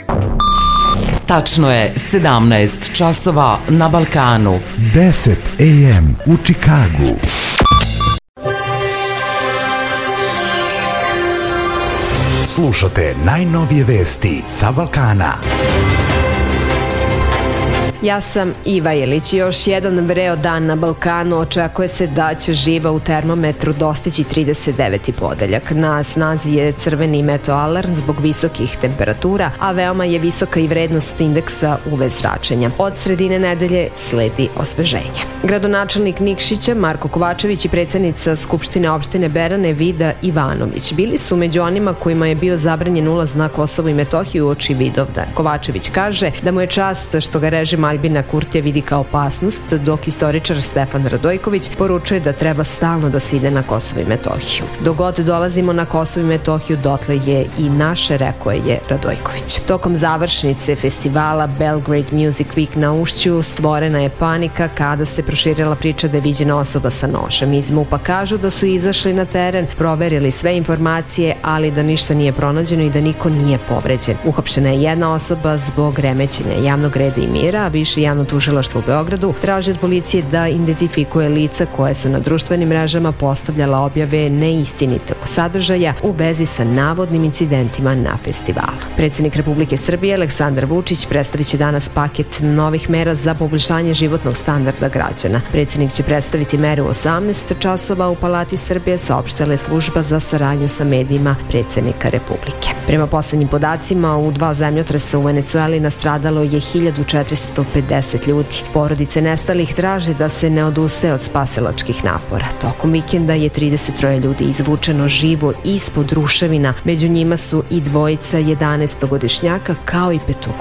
Tačno je 17 časova na Balkanu. 10 AM u Čikagu. Slušate najnovije vesti sa Balkana. Ja sam Iva Ilić. Još jedan vreo dan na Balkanu. Očekuje se da će živa u termometru dostići 39. podeljak. Na snazi je crveni meteoalarm zbog visokih temperatura, a veoma je visoka i vrednost indeksa UV zračenja. Od sredine nedelje sledi osveženje. Gradonačelnik Nikšića Marko Kovačević i predsednica Skupštine opštine Berane Vida Ivanović bili su među onima kojima je bio zabranjen ulaz na Kosovo i Metohiju uoči Vidovdan. Kovačević kaže da mu je čast što ga režim Aljbina Kurtija vidi kao opasnost, dok istoričar Stefan Radojković poručuje da treba stalno da se ide na Kosovo i Metohiju. Dok god dolazimo na Kosovo i Metohiju, dotle je i naše, rekao je Radojković. Tokom završnice festivala Belgrade Music Week na Ušću stvorena je panika kada se proširila priča da je viđena osoba sa nožem. Iz MUP-a kažu da su izašli na teren, proverili sve informacije, ali da ništa nije pronađeno i da niko nije povređen. Uhapšena je jedna osoba zbog remećenja javnog reda i mira, a Više javno tužilaštvo u Beogradu traži od policije da identifikuje lica koje su na društvenim mrežama postavljala objave neistinitog sadržaja u vezi sa navodnim incidentima na festivalu. Predsjednik Republike Srbije Aleksandar Vučić predstavit će danas paket novih mera za poboljšanje životnog standarda građana. Predsjednik će predstaviti mere u 18 časova u Palati Srbije, saopštila je služba za saradnju sa medijima predsjednika Republike. Prema poslednjim podacima, u 2 zemljotresa u Venecueli nastradalo je 1450 ljudi. Porodice nestalih traže da se ne odustaje od spasilačkih napora. Tokom vikenda je 33 ljudi izvučeno živo ispod ruševina. Među njima su i dvojica 11-godišnjaka kao i 5